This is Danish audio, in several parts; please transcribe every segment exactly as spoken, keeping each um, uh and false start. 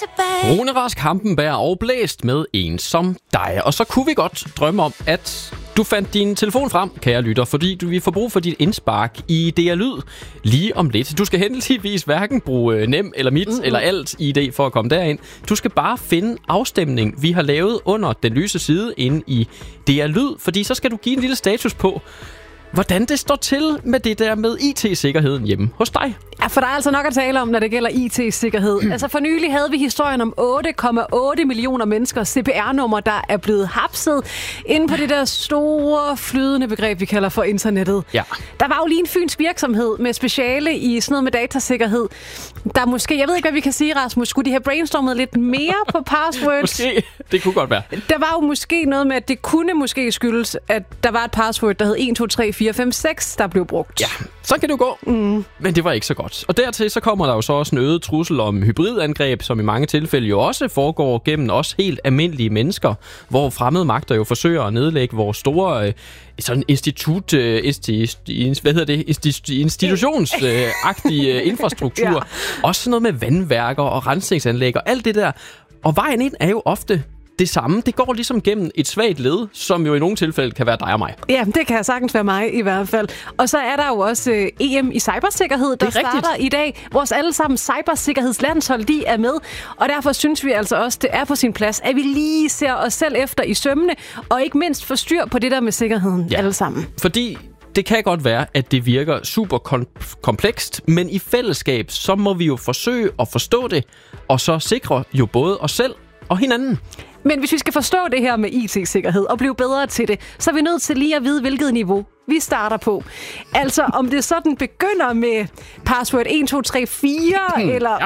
tilbage. Rune Rask Hampenberg og Blæst med En som dig. Og så kunne vi godt drømme om, at du fandt din telefon frem, kære lytter, fordi du vil få brug for dit indspark i D R Lyd lige om lidt. Du skal heldigvis hverken bruge Nem eller Mit mm-hmm. eller Alt I D for at komme derind. Du skal bare finde afstemning, vi har lavet under den lyse side inde i D R Lyd, fordi så skal du give en lille status på, hvordan det står til med det der med I T-sikkerheden hjemme hos dig. Ja, for der er altså nok at tale om, når det gælder I T-sikkerhed. Mm. Altså for nylig havde vi historien om otte komma otte millioner menneskers C P R-nummer, der er blevet hapset inde på det der store, flydende begreb, vi kalder for internettet. Ja. Der var jo lige en fynsk virksomhed med speciale i sådan noget med datasikkerhed. Der måske, jeg ved ikke, hvad vi kan sige, Rasmus, skulle de have brainstormet lidt mere på passwords? Måske, det kunne godt være. Der var jo måske noget med, at det kunne måske skyldes, at der var et password, der hed en to tre fire fem seks, der blev brugt. Ja, så kan det jo gå. Mm. Men det var ikke så godt. Og dertil så kommer der jo så også en øget trussel om hybridangreb, som i mange tilfælde jo også foregår gennem os helt almindelige mennesker, hvor fremmede magter jo forsøger at nedlægge vores store øh, sådan institut, øh, insti, hvad hedder det, insti, institutionsagtige øh, infrastruktur. Ja. Også noget med vandværker og rensningsanlæg og alt det der. Og vejen ind er jo ofte det samme. Det går ligesom gennem et svagt led, som jo i nogle tilfælde kan være dig og mig. Ja, det kan sagtens være mig i hvert fald. Og så er der jo også øh, E M i cybersikkerhed, der starter i dag. Vores allesammen cybersikkerhedslandshold, de er med. Og derfor synes vi altså også, det er på sin plads, at vi lige ser os selv efter i sømmene, og ikke mindst får styr på det der med sikkerheden ja. alle sammen. Fordi det kan godt være, at det virker super kom- komplekst, men i fællesskab, så må vi jo forsøge at forstå det, og så sikre jo både os selv og hinanden. Men hvis vi skal forstå det her med I T-sikkerhed og blive bedre til det, så er vi nødt til lige at vide, hvilket niveau vi starter på. Altså, om det sådan begynder med password en to tre fire, eller ja.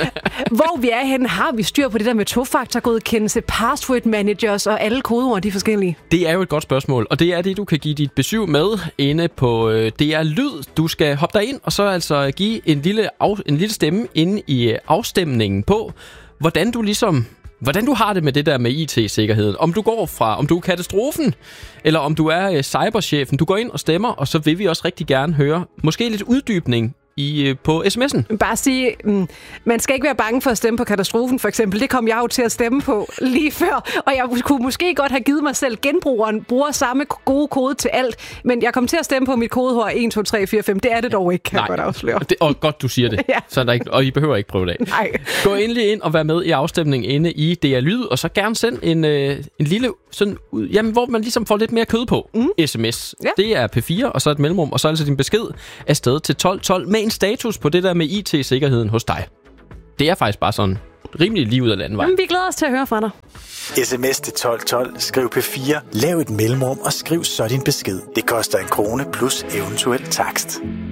hvor vi er henne, har vi styr på det der med tofaktorgodkendelse, password managers og alle kodeord, de forskellige? Det er jo et godt spørgsmål, og det er det, du kan give dit besøg med inde på øh, D R Lyd. Du skal hoppe derind, og så altså give en lille, af, en lille stemme inde i afstemningen på, hvordan du ligesom... Hvordan du har det med det der med I T-sikkerheden. Om du går fra, om du er katastrofen, eller om du er øh, cyberchefen. Du går ind og stemmer, og så vil vi også rigtig gerne høre måske lidt uddybning i, øh, på sms'en. Bare sige, mm, man skal ikke være bange for at stemme på katastrofen, for eksempel. Det kom jeg jo til at stemme på lige før. Og jeg kunne måske godt have givet mig selv genbrugeren, bruger samme gode kode til alt. Men jeg kom til at stemme på mit kodeord en to tre fire fem. Det er det dog ikke, kan Nej. jeg godt afsløre. Det, og godt, du siger det. Ja. Så er der ikke, og I behøver ikke prøve det af. Nej. Gå endelig ind og vær med i afstemningen inde i D R Lyd, og så gerne send en, øh, en lille, sådan, jamen, hvor man ligesom får lidt mere kød på. Mm. sms. Ja. Det er P fire, og så et mellemrum, og så altså din besked afsted til tolv tolv med en status på det der med I T-sikkerheden hos dig. Det er faktisk bare sådan rimelig lige ud af landvejen. Jamen, vi glæder os til at høre fra dig. sms til tolv tolv, skriv P fire, lav et mellemrum og skriv så din besked. Det koster en krone plus eventuel takst.